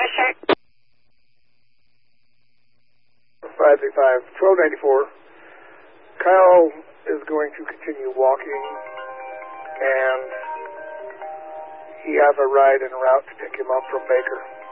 check. 535, 1294. Kyle is going to continue walking, and he has a ride en route to pick him up from Baker.